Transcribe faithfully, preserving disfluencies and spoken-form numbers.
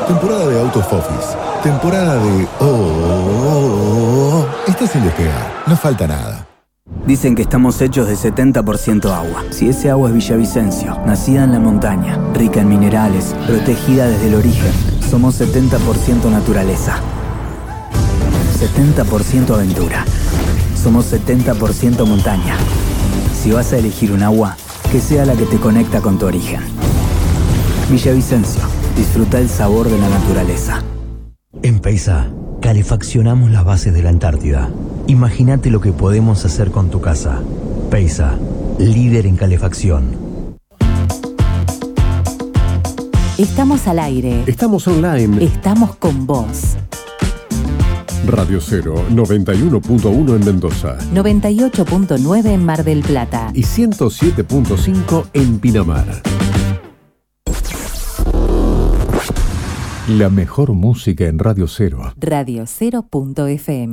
temporada de Out of Office, temporada de... Oh, oh, oh, oh. Estás sin despegar, no falta nada. Dicen que estamos hechos de setenta por ciento agua. Si ese agua es Villavicencio, nacida en la montaña, rica en minerales, protegida desde el origen, somos setenta por ciento naturaleza. setenta por ciento aventura. Somos setenta por ciento montaña. Si vas a elegir un agua, que sea la que te conecta con tu origen. Villavicencio, disfruta el sabor de la naturaleza. En Peisa, calefaccionamos las bases de la Antártida. Imagínate lo que podemos hacer con tu casa. Peisa, líder en calefacción. Estamos al aire. Estamos online. Estamos con vos. Radio Cero, noventa y uno punto uno en Mendoza. noventa y ocho punto nueve en Mar del Plata. Y ciento siete punto cinco en Pinamar. La mejor música en Radio Cero. Radio Cero punto F M.